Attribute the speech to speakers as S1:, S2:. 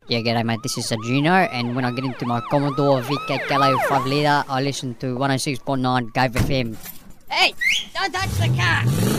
S1: Yeah, g'day mate, this is Juno, and when I get into my Commodore VK Gallo 5 litre, I listen to 106.9 Gove FM.
S2: Hey, don't touch the car!